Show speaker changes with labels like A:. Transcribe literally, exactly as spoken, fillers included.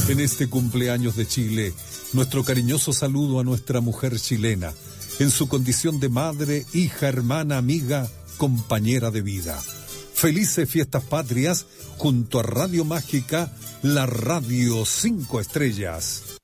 A: En este cumpleaños de Chile, nuestro cariñoso saludo a nuestra mujer chilena, en su condición de madre, hija, hermana, amiga, compañera de vida. Felices fiestas patrias junto a Radio Mágica, la Radio Cinco Estrellas.